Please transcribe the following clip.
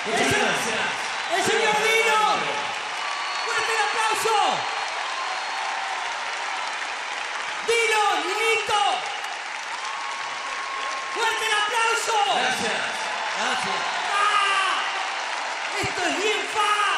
Muchas gracias. El señor Dino. ¡Fuerte el aplauso! ¡Dino, Dinito! ¡Fuerte el aplauso! Gracias. Gracias. ¡Ah! ¡Esto es bien fácil!